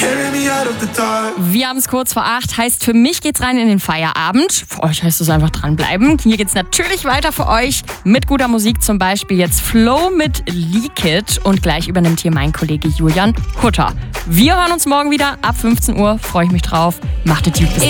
Wir haben es kurz vor 8, heißt für mich geht's rein in den Feierabend. Für euch heißt es einfach dranbleiben. Hier geht's natürlich weiter für euch mit guter Musik, zum Beispiel jetzt Flow mit Leak It und gleich übernimmt hier mein Kollege Julian Hutter. Wir hören uns morgen wieder ab 15 Uhr, freue ich mich drauf. Macht es gut, bis